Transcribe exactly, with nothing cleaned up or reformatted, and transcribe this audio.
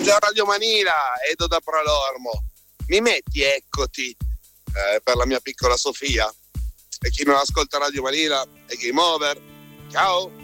Da Radio Manila, Edo da Pralormo. Mi metti Eccoti eh, per la mia piccola Sofia? E chi non ascolta Radio Manila è game over. Ciao.